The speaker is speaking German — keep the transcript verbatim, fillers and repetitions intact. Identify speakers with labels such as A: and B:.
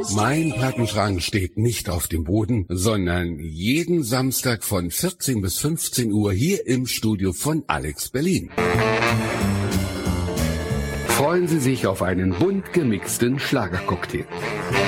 A: Mein Plattenschrank steht nicht auf dem Boden, sondern jeden Samstag von vierzehn bis fünfzehn Uhr hier im Studio von Alex Berlin. Freuen Sie sich auf einen bunt gemixten Schlagercocktail.